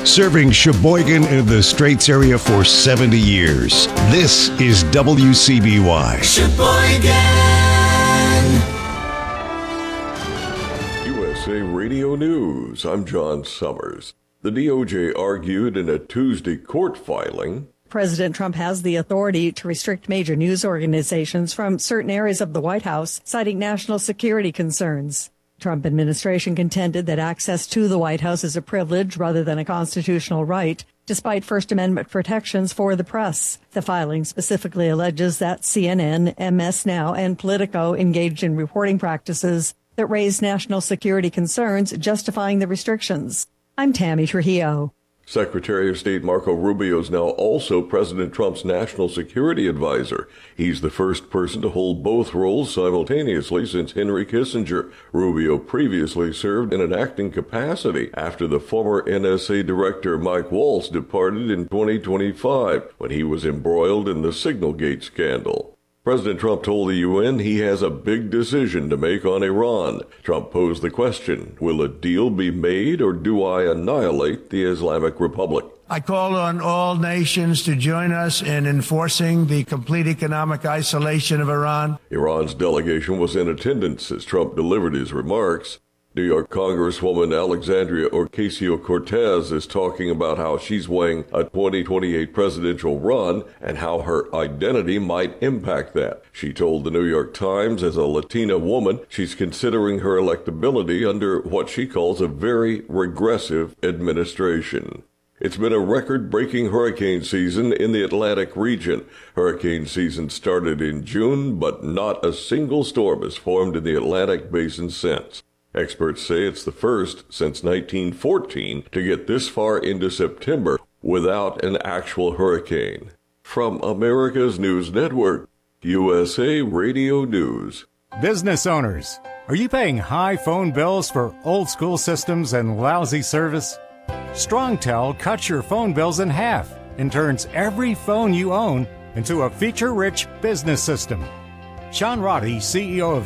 Serving Sheboygan and the Straits area for 70 years. This is WCBY. Sheboygan. USA Radio News. I'm John Summers. The DOJ argued in a Tuesday court filing. President Trump has the authority to restrict major news organizations from certain areas of the White House, citing national security concerns. Trump administration contended that access to the White House is a privilege rather than a constitutional right, despite First Amendment protections for the press. The filing specifically alleges that CNN, MS Now, and Politico engaged in reporting practices that raised national security concerns, justifying the restrictions. I'm Tammy Trujillo. Secretary of State Marco Rubio is now also President Trump's national security advisor. He's the first person to hold both roles simultaneously since Henry Kissinger. Rubio previously served in an acting capacity after the former NSA director Mike Waltz departed in 2025 when he was embroiled in the Signalgate scandal. President Trump told the UN he has a big decision to make on Iran. Trump posed the question, will a deal be made or do I annihilate the Islamic Republic? I call on all nations to join us in enforcing the complete economic isolation of Iran. Iran's delegation was in attendance as Trump delivered his remarks. New York Congresswoman Alexandria Ocasio-Cortez is talking about how she's weighing a 2028 presidential run and how her identity might impact that. She told the New York Times as a Latina woman she's considering her electability under what she calls a very regressive administration. It's been a record-breaking hurricane season in the Atlantic region. Hurricane season started in June, but not a single storm has formed in the Atlantic basin since. Experts say it's the first since 1914 to get this far into September without an actual hurricane. From America's News Network, USA Radio News. Business owners, are you paying high phone bills for old-school systems and lousy service? StrongTel cuts your phone bills in half and turns every phone you own into a feature-rich business system. Sean Roddy, CEO of